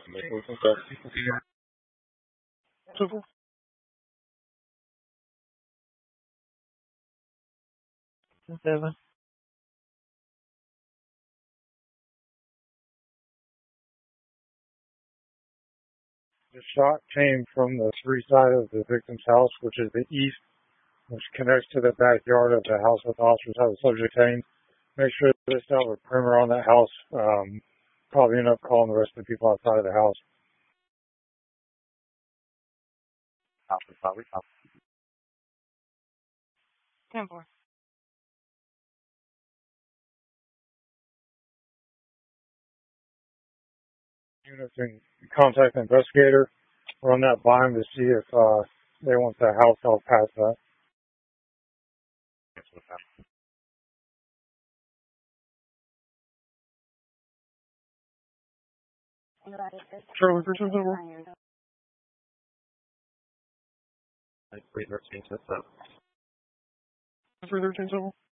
Seven. The shot came from the street side of the victim's house, which is the east, which connects to the backyard of the house with officers have the subject aimed. Make sure that they have a perimeter on that house. Probably end up calling the rest of the people outside of the house. Probably. 10-4. Units and contact the investigator. Run that by them to see if they want the house held past that. Charlie, Christian over. Wait, 13 over.